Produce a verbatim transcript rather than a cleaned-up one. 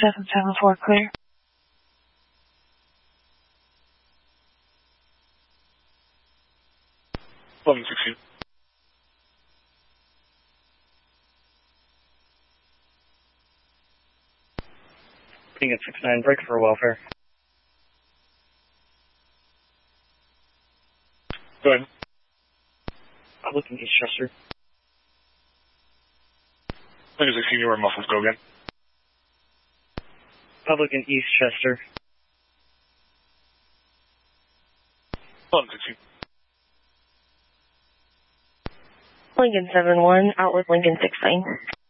seven seven four, clear. eleven sixteen. Being at six nine, break for welfare. Go ahead. Public in Eastchester. Lincoln sixteen, you were muffled. Go again. Public in Eastchester. eleven sixteen. Lincoln seven one, out with Lincoln six nine.